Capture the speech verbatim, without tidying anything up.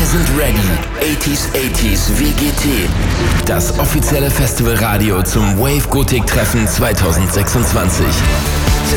sind ready. achtziger achtziger W G T. Das offizielle Festivalradio zum Wave Gothic Treffen zwanzig sechsundzwanzig.